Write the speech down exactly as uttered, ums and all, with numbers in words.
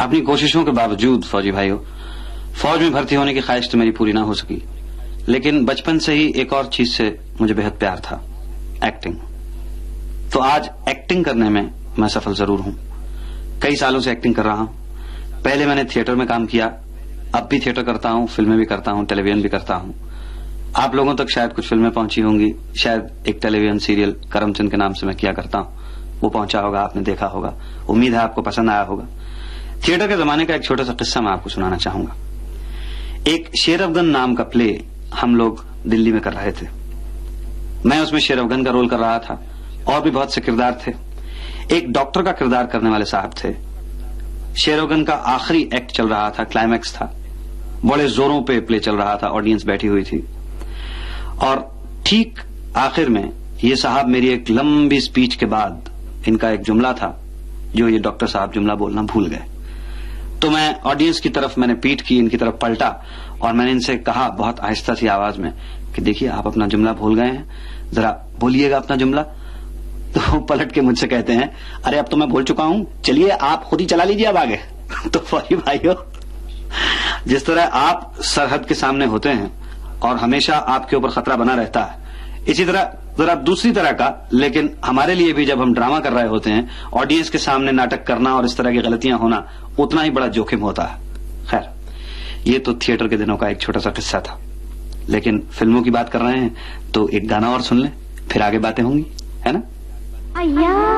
अपनी कोशिशों के बावजूद फौजी भाइयों, फौज में भर्ती होने की ख्वाहिश तो मेरी पूरी ना हो सकी, लेकिन बचपन से ही एक और चीज से मुझे बेहद प्यार था, एक्टिंग। तो आज एक्टिंग करने में मैं सफल जरूर हूं। कई सालों से एक्टिंग कर रहा हूं। पहले मैंने थिएटर में काम किया, अब भी थिएटर करता हूं, फिल्में भी करता हूं, टेलीविजन भी करता हूं। आप लोगों तक शायद कुछ फिल्में पहुंची होंगी, शायद एक टेलीविजन सीरियल करमचंद के नाम से मैं किया करता हूं, वो पहुंचा होगा, आपने देखा होगा। उम्मीद है आपको पसंद आया होगा। थिएटर के जमाने का एक छोटा सा किस्सा मैं आपको सुनाना चाहूंगा। एक शेर अफगन नाम का प्ले हम लोग दिल्ली में कर रहे थे। मैं उसमें शेर अफगन का रोल कर रहा था और भी बहुत से किरदार थे। एक डॉक्टर का किरदार करने वाले साहब थे। शेर अफगन का आखिरी एक्ट चल रहा था, क्लाइमैक्स था। बड़े जोरों पे प्ले चल रहा था, ऑडियंस बैठी हुई थी। और ठीक आखिर में ये साहब मेरी एक लंबी स्पीच के बाद इनका एक जुमला था जो ये डॉक्टर साहब जुमला बोलना भूल गए। तो मैं ऑडियंस की तरफ मैंने पीठ की, इनकी तरफ पलटा और मैंने इनसे कहा बहुत आहिस्ता सी आवाज में कि देखिए आप अपना जुमला भूल गए हैं, जरा बोलिएगा अपना जुमला। तो पलट के मुझसे कहते हैं, अरे अब तो मैं भूल चुका हूं, चलिए आप खुद ही चला लीजिए अब आगे। तो फौजी भाइयों, जिस तरह आप सरहद के सामने होते हैं और हमेशा आपके ऊपर खतरा बना रहता है, इसी तरह जरा दूसरी तरह का, लेकिन हमारे लिए भी जब हम ड्रामा कर रहे होते हैं, ऑडियंस के सामने नाटक करना और इस तरह की गलतियां होना उतना ही बड़ा जोखिम होता है। खैर, ये तो थिएटर के दिनों का एक छोटा सा किस्सा था, लेकिन फिल्मों की बात कर रहे हैं तो एक गाना और सुन लें, फिर आगे बातें होंगी, है ना।